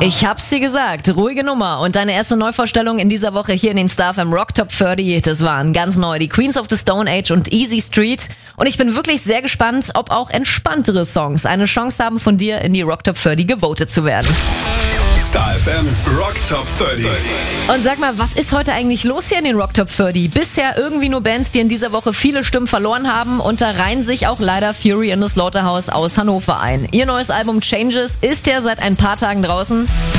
Ich hab's dir gesagt, ruhige Nummer. Und deine erste Neuvorstellung in dieser Woche hier in den Star FM Rock Top 30, das waren ganz neu die Queens of the Stone Age und Easy Street. Und ich bin wirklich sehr gespannt, ob auch entspanntere Songs eine Chance haben, von dir in die Rock Top 30 gewotet zu werden. Star FM Rock Top 30. Und sag mal, was ist heute eigentlich los hier in den Rock Top 30? Bisher irgendwie nur Bands, die in dieser Woche viele Stimmen verloren haben, und da reihen sich auch leider Fury in the Slaughterhouse aus Hannover ein. Ihr neues Album Changes ist ja seit ein paar Tagen draußen.